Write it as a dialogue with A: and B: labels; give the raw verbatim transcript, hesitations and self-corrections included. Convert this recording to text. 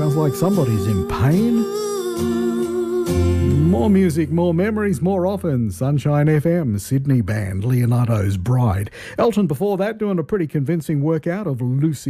A: Sounds like somebody's in pain. More music, more memories, more often. Sunshine F M, Sydney band, Leonardo's Bride. Elton before that doing a pretty convincing workout of Lucy